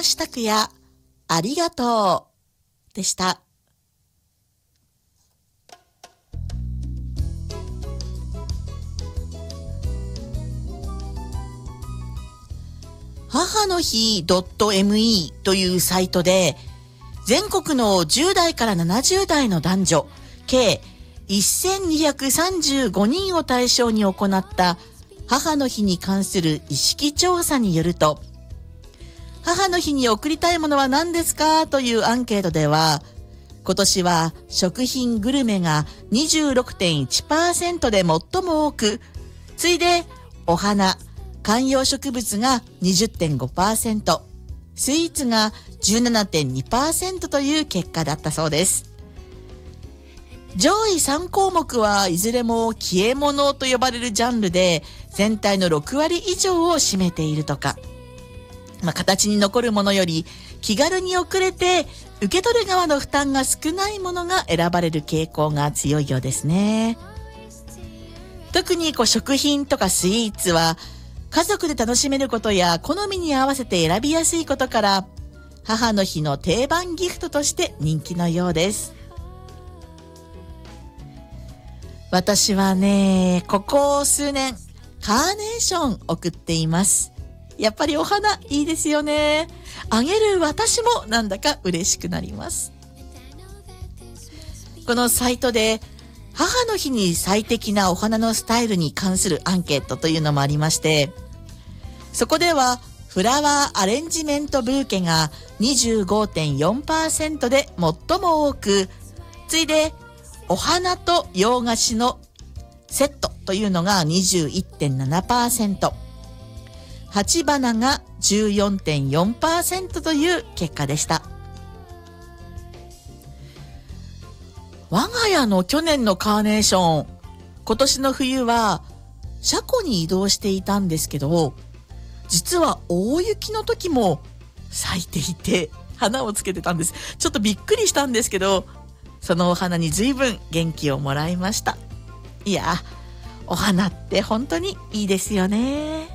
橋拓也、ありがとうでした。母の日 .me というサイトで全国の10代から70代の男女計1235人を対象に行った母の日に関する意識調査によると、母の日に贈りたいものは何ですかというアンケートでは、今年は食品グルメが 26.1% で最も多く、次いでお花、観葉植物が 20.5%、スイーツが 17.2% という結果だったそうです。上位3項目はいずれも消え物と呼ばれるジャンルで全体の6割以上を占めているとか。形に残るものより気軽に送れて受け取る側の負担が少ないものが選ばれる傾向が強いようですね。特に食品とかスイーツは家族で楽しめることや好みに合わせて選びやすいことから母の日の定番ギフトとして人気のようです。私はね、ここ数年カーネーション送っています。やっぱりお花いいですよね。あげる私もなんだか嬉しくなります。このサイトで母の日に最適なお花のスタイルに関するアンケートというのもありまして、そこではフラワーアレンジメントブーケが 25.4% で最も多く、次いでお花と洋菓子のセットというのが 21.7%、鉢花が 14.4% という結果でした。我が家の去年のカーネーション、今年の冬は車庫に移動していたんですけど、実は大雪の時も咲いていて花をつけてたんです。ちょっとびっくりしたんですけど、そのお花に随分元気をもらいました。いや、お花って本当にいいですよね。